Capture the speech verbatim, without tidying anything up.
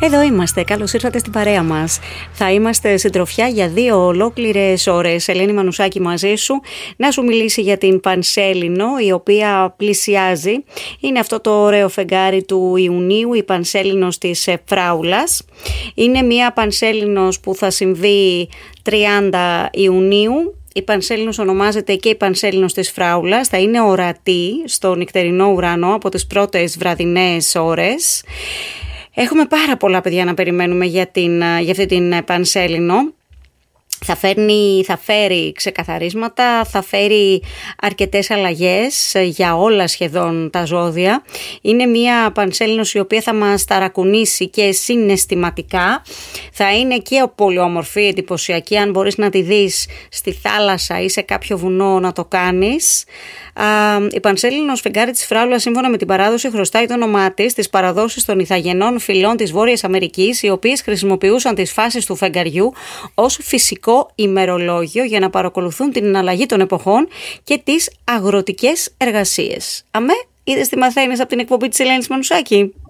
Εδώ είμαστε, καλώς ήρθατε στην παρέα μας. Θα είμαστε συντροφιά για δύο ολόκληρες ώρες. Ελένη Μανουσάκη μαζί σου, να σου μιλήσει για την Πανσέλινο, η οποία πλησιάζει. Είναι αυτό το ωραίο φεγγάρι του Ιουνίου, η Πανσέλινος της Φράουλας. Είναι μια Πανσέλινος που θα συμβεί τριάντα Ιουνίου. Η Πανσέλινος ονομάζεται και η Πανσέλινος της Φράουλας. Θα είναι ορατή στο νυχτερινό ουρανό από τις πρώτες βραδινές ώρες. Έχουμε πάρα πολλά, παιδιά, να περιμένουμε για, την, για αυτή την Πανσέλινο. Θα, φέρνει, θα φέρει ξεκαθαρίσματα, θα φέρει αρκετές αλλαγές για όλα σχεδόν τα ζώδια. Είναι μια Πανσέλινος η οποία θα μας ταρακουνήσει και συναισθηματικά. Θα είναι και πολύ όμορφη, εντυπωσιακή, αν μπορείς να τη δεις στη θάλασσα ή σε κάποιο βουνό να το κάνεις. Α, η Πανσέλινος φεγγάρι της Φράουλας, σύμφωνα με την παράδοση, χρωστάει το όνομά της στις παραδόσεις των Ιθαγενών φυλών της Βόρειας Αμερικής, οι οποίες χρησιμοποιούσαν τις φάσεις του φεγγαριού ως φυσικό ημερολόγιο για να παρακολουθούν την αλλαγή των εποχών και τις αγροτικές εργασίες. Αμέ, είδες τι μαθαίνεις από την εκπομπή της Ελένης Μανουσάκη?